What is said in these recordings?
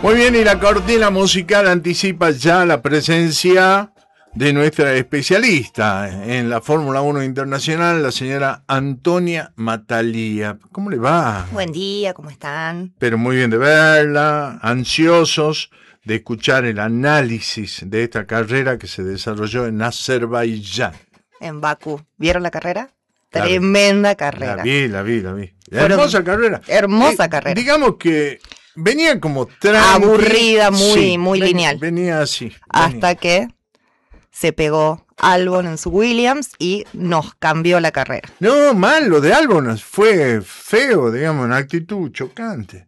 Muy bien, y la cortina musical anticipa ya la presencia de nuestra especialista en la Fórmula 1 Internacional, la señora Antonia Matalía. ¿Cómo le va? Buen día, ¿cómo están? Pero muy bien de verla, ansiosos de escuchar el análisis de esta carrera que se desarrolló en Azerbaiyán. En Bakú. ¿Vieron la carrera? Tremenda carrera. La vi. Hermosa carrera. Hermosa carrera. Digamos que venía como aburrida, muy lineal. Venía así. Hasta que se pegó Albon en su Williams y nos cambió la carrera. No, mal, lo de Albon fue feo, digamos, una actitud chocante.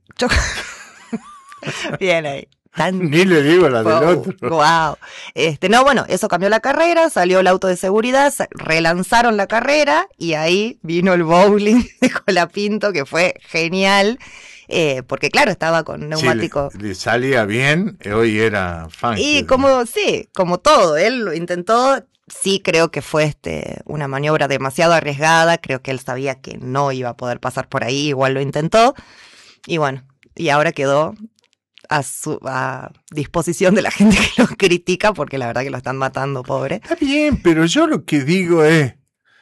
Bien ahí. Ni le digo la del otro. Wow. No, bueno, eso cambió la carrera, salió el auto de seguridad, relanzaron la carrera y ahí vino el bowling de Colapinto, que fue genial. Porque claro, estaba con neumático. Sí, le salía bien, hoy era fan. Y como todo, él lo intentó. Sí, creo que fue una maniobra demasiado arriesgada. Creo que él sabía que no iba a poder pasar por ahí, igual lo intentó. Y bueno, y ahora quedó a disposición de la gente que lo critica, porque la verdad que lo están matando, pobre. Está bien, pero yo lo que digo es,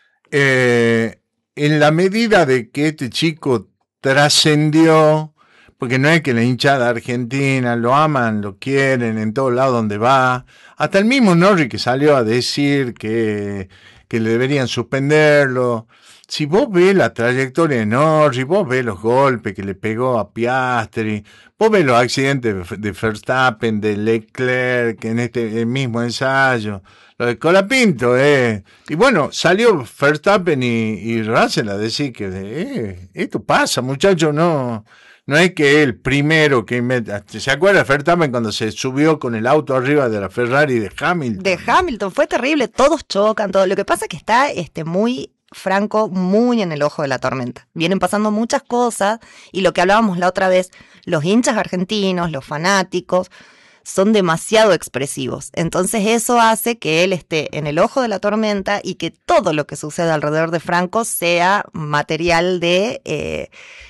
en la medida de que este chico trascendió, porque no es que la hinchada argentina lo aman, lo quieren en todos lados donde va, hasta el mismo Norris que salió a decir que le deberían suspenderlo. Si vos ves la trayectoria de Norris, vos ves los golpes que le pegó a Piastri, vos ves los accidentes de Verstappen, de Leclerc en el mismo ensayo, lo de Colapinto, y bueno, salió Verstappen y Russell a decir que esto pasa, muchachos, no es que el primero que inventa. ¿Se acuerda Verstappen cuando se subió con el auto arriba de la Ferrari de Hamilton? De Hamilton, fue terrible, todos chocan, todo. Lo que pasa es que está muy Franco, muy en el ojo de la tormenta. Vienen pasando muchas cosas y lo que hablábamos la otra vez, los hinchas argentinos, los fanáticos, son demasiado expresivos. Entonces eso hace que él esté en el ojo de la tormenta y que todo lo que sucede alrededor de Franco sea material de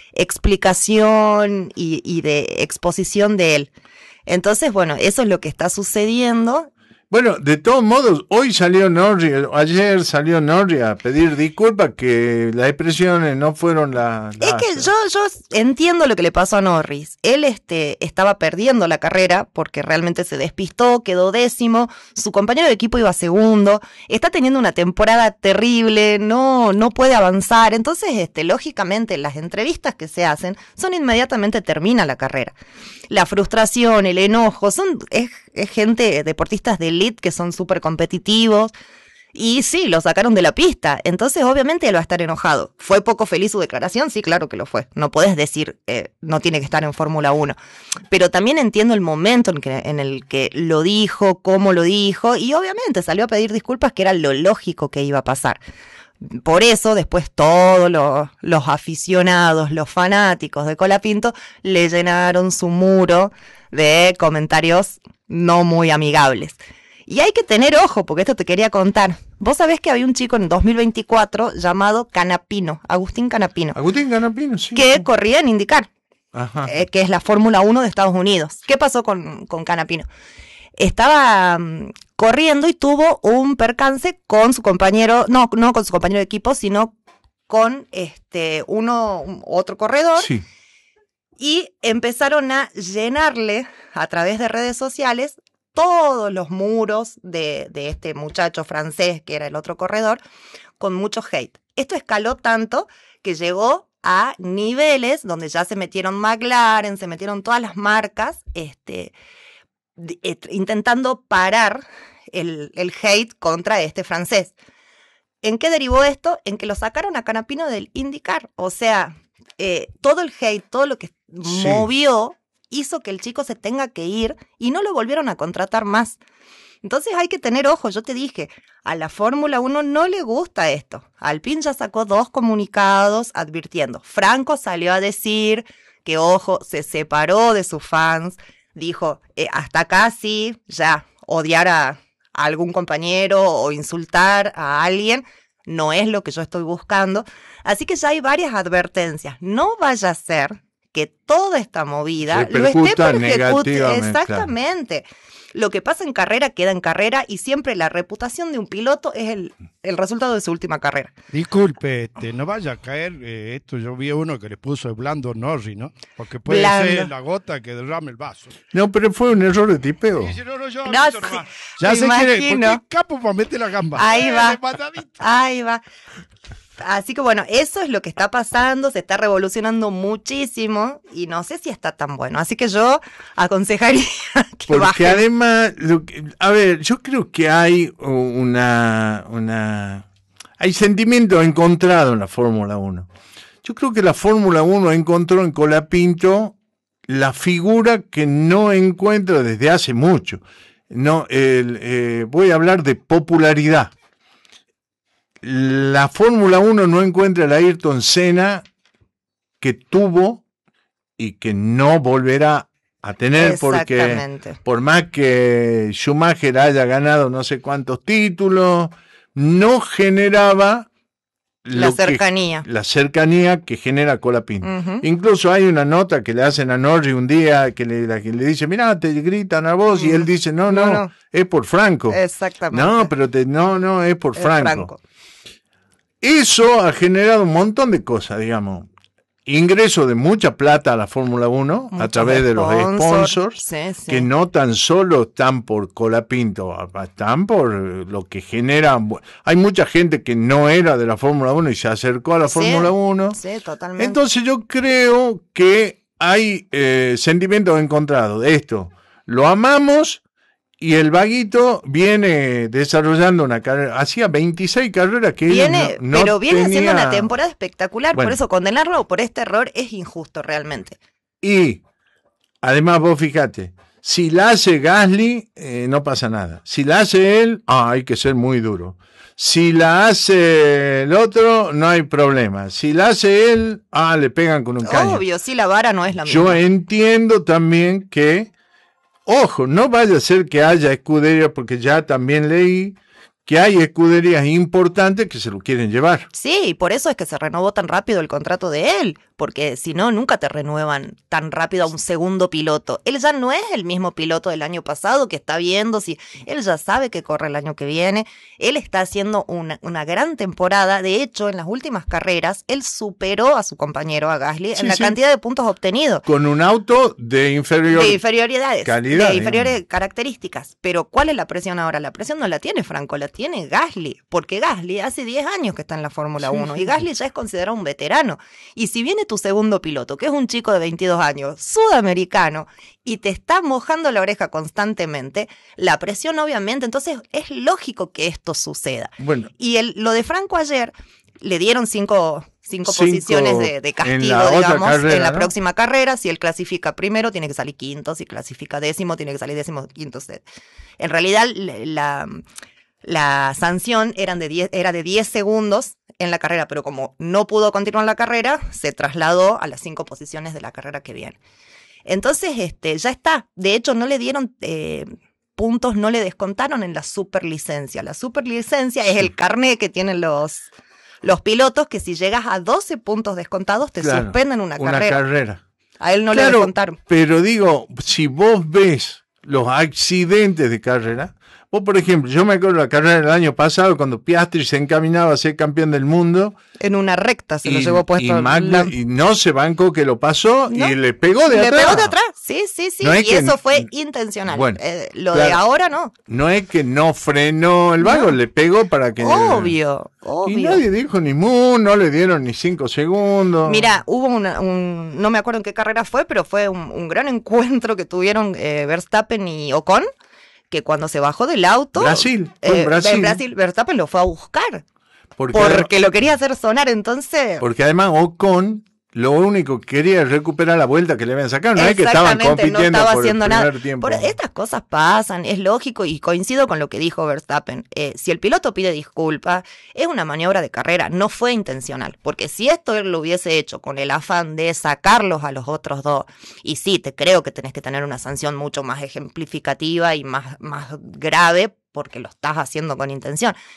explicación y de exposición de él. Entonces, bueno, eso es lo que está sucediendo. Bueno, de todos modos, ayer salió Norris a pedir disculpas, que las expresiones no fueron las... Es que yo entiendo lo que le pasó a Norris. Él estaba perdiendo la carrera porque realmente se despistó, quedó 10º, su compañero de equipo iba segundo, está teniendo una temporada terrible, no puede avanzar. Entonces, lógicamente, las entrevistas que se hacen son inmediatamente termina la carrera. La frustración, el enojo, es gente, deportistas de elite que son súper competitivos y sí, lo sacaron de la pista, entonces obviamente él va a estar enojado. ¿Fue poco feliz su declaración? Sí, claro que lo fue. No podés decir no tiene que estar en Fórmula 1, pero también entiendo el momento en el que lo dijo, cómo lo dijo y obviamente salió a pedir disculpas, que era lo lógico que iba a pasar. Por eso después todos los aficionados, los fanáticos de Colapinto le llenaron su muro de comentarios no muy amigables. Y hay que tener ojo, porque esto te quería contar. Vos sabés que había un chico en 2024 llamado Canapino, Agustín Canapino. Agustín Canapino, sí. Que corría en IndyCar, que es la Fórmula 1 de Estados Unidos. ¿Qué pasó con Canapino? Estaba corriendo y tuvo un percance con su compañero, no con su compañero de equipo, sino con otro corredor. Sí. Y empezaron a llenarle a través de redes sociales todos los muros de este muchacho francés, que era el otro corredor, con mucho hate. Esto escaló tanto que llegó a niveles donde ya se metieron McLaren, se metieron todas las marcas, intentando parar el hate contra este francés. ¿En qué derivó esto? En que lo sacaron a Canapino del IndyCar. O sea, todo el hate, todo lo que movió, hizo que el chico se tenga que ir y no lo volvieron a contratar más. Entonces hay que tener ojo. Yo te dije, a la Fórmula 1 no le gusta esto. Alpine ya sacó 2 comunicados advirtiendo. Franco salió a decir que, ojo, se separó de sus fans. Dijo, hasta acá sí, ya, odiar a algún compañero o insultar a alguien no es lo que yo estoy buscando. Así que ya hay varias advertencias. No vaya a ser que toda esta movida lo esté Repercuta negativamente, exactamente. Lo que pasa en carrera queda en carrera y siempre la reputación de un piloto es el resultado de su última carrera. Disculpe, no vaya a caer esto. Yo vi uno que le puso el blando Norris, ¿no? Porque puede Blando. ser la gota que derrame el vaso. No, pero fue un error de tipeo. Sí, no, yo No, aviso sí, nomás. Ya me se quiere, imagino. porque capo para meter la gamba. Ahí va. Patadita. Ahí va. Así que bueno, eso es lo que está pasando, se está revolucionando muchísimo y no sé si está tan bueno. Así que yo aconsejaría que Porque bajen. además, a ver, yo creo que hay hay sentimiento encontrado en la Fórmula 1. Yo creo que la Fórmula 1 encontró en Colapinto la figura que no encuentra desde hace mucho. No, voy a hablar de popularidad. La Fórmula 1 no encuentra el Ayrton Senna que tuvo y que no volverá a tener, porque Exactamente. por más que Schumacher haya ganado no sé cuántos títulos, no generaba La cercanía. la cercanía que genera Colapinto. Ujú. Incluso hay una nota que le hacen a Norris un día que le dice, mirá, te gritan a vos, y él dice, no, es por Franco. Exactamente. No, pero no, es por Es Franco. Eso ha generado un montón de cosas, digamos. Ingreso de mucha plata a la Fórmula 1 a Muchos través de los sponsors, Sí, sí. que no tan solo están por Colapinto, están por lo que genera. Hay mucha gente que no era de la Fórmula 1 y se acercó a la Sí, Fórmula 1. Sí, totalmente. Entonces yo creo que hay sentimientos encontrados de esto. Lo amamos. Y el vaguito viene desarrollando una carrera, hacía 26 carreras que pero viene haciendo tenía. una temporada espectacular, Bueno. por eso condenarlo por este error es injusto realmente. Y además vos fíjate, si la hace Gasly, no pasa nada. Si la hace él, hay que ser muy duro. Si la hace el otro, no hay problema. Si la hace él, le pegan con un caño. Obvio, sí, la vara no es la misma. Yo entiendo también que, ojo, no vaya a ser que haya escuderías, porque ya también leí que hay escuderías importantes que se lo quieren llevar. Sí, y por eso es que se renovó tan rápido el contrato de él, porque si no, nunca te renuevan tan rápido a un segundo piloto. Él ya no es el mismo piloto del año pasado que está viendo si él ya sabe que corre el año que viene. Él está haciendo una gran temporada. De hecho, en las últimas carreras, él superó a su compañero, a Gasly, en la cantidad de puntos obtenidos. Con un auto de inferioridades, calidad, de inferiores características. Pero ¿cuál es la presión ahora? La presión no la tiene Franco, la tiene Gasly, porque Gasly hace 10 años que está en la Fórmula 1 y Gasly ya es considerado un veterano. Y si viene tu segundo piloto, que es un chico de 22 años, sudamericano, y te está mojando la oreja constantemente, la presión obviamente, entonces es lógico que esto suceda. Bueno. Y lo de Franco ayer, le dieron cinco posiciones de castigo, digamos, en la próxima carrera. Si él clasifica primero, tiene que salir quinto. Si clasifica décimo, tiene que salir décimo quinto. En realidad, la sanción era de 10 segundos en la carrera, pero como no pudo continuar la carrera, se trasladó a las 5 posiciones de la carrera que viene. Entonces, ya está. De hecho, no le dieron puntos, no le descontaron en la superlicencia. La superlicencia es el carné que tienen los pilotos, que si llegas a 12 puntos descontados te suspenden una carrera. A él no le descontaron. Pero digo, si vos ves los accidentes de carrera, vos por ejemplo, yo me acuerdo de la carrera del año pasado cuando Piastri se encaminaba a ser campeón del mundo. En una recta se lo llevó puesto. Y no se bancó que lo pasó, ¿no? Y le pegó de atrás. Le pegó de atrás, sí. No y eso fue intencional. Bueno, de ahora no. No es que no frenó el vago, le pegó para que... Obvio. Y nadie dijo ni mu, no le dieron ni 5 segundos. Mira, hubo no me acuerdo en qué carrera fue, pero fue un gran encuentro que tuvieron Verstappen y Ocon, que cuando se bajó del auto... Brasil. En Brasil, Verstappen lo fue a buscar. Porque lo quería hacer sonar, entonces... Porque además Ocon lo único que quería es recuperar la vuelta que le habían sacado. No es que estaban compitiendo no estaba por haciendo el primer nada. Tiempo. Estas cosas pasan, es lógico y coincido con lo que dijo Verstappen. Si el piloto pide disculpas, es una maniobra de carrera, no fue intencional. Porque si esto él lo hubiese hecho con el afán de sacarlos a los otros dos, y sí, te creo que tenés que tener una sanción mucho más ejemplificativa y más grave, porque lo estás haciendo con intención.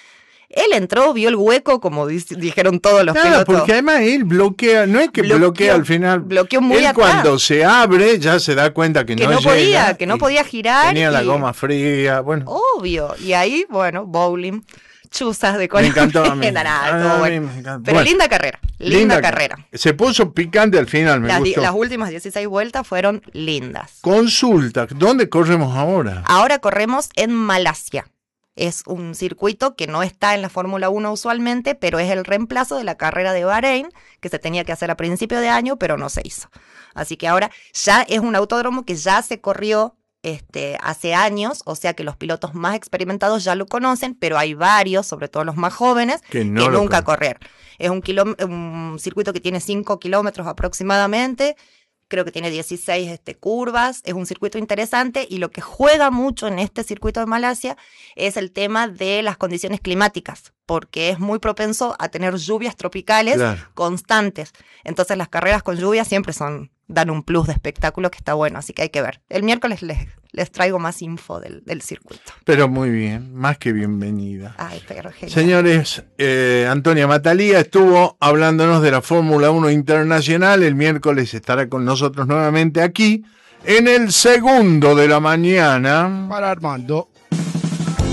Él entró, vio el hueco, como dijeron todos los Claro, pilotos. porque además él bloquea, no es que bloquea al final. Bloqueó muy él atrás. cuando se abre ya se da cuenta que no podía, llega, que no y podía girar. Tenía la goma fría, bueno. Obvio. Y ahí, bueno, bowling, chuzas de Me color. encantó a mí. Todo A bueno. mí me encantó. Pero Bueno, linda carrera, linda carrera. Se puso picante al final, me gustó. Las últimas 16 vueltas fueron lindas. Consulta, ¿dónde corremos ahora? Ahora corremos en Malasia. Es un circuito que no está en la Fórmula 1 usualmente, pero es el reemplazo de la carrera de Bahrein, que se tenía que hacer a principio de año, pero no se hizo. Así que ahora ya es un autódromo que ya se corrió hace años, o sea que los pilotos más experimentados ya lo conocen, pero hay varios, sobre todo los más jóvenes, que nunca corrieron. Es un circuito que tiene 5 kilómetros aproximadamente. Creo que tiene 16 curvas, es un circuito interesante y lo que juega mucho en este circuito de Malasia es el tema de las condiciones climáticas, porque es muy propenso a tener lluvias tropicales constantes. Entonces las carreras con lluvia siempre dan un plus de espectáculo que está bueno, así que hay que ver. El miércoles les traigo más info del circuito. Pero muy bien, más que bienvenida. Ay, pero genial. Señores, Antonia Matalía estuvo hablándonos de la Fórmula 1 Internacional. El miércoles estará con nosotros nuevamente aquí en el segundo de la mañana. Para Armando.